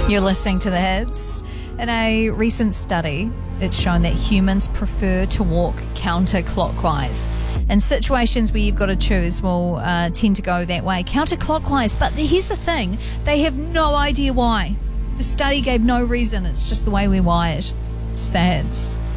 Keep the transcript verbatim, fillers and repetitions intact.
You're listening to The Hits. In a recent study, it's shown that humans prefer to walk counterclockwise. In situations where you've got to choose, will uh, tend to go that way, counterclockwise. But here's the thing, they have no idea why. The study gave no reason. It's just the way we're wired. It's The Hits.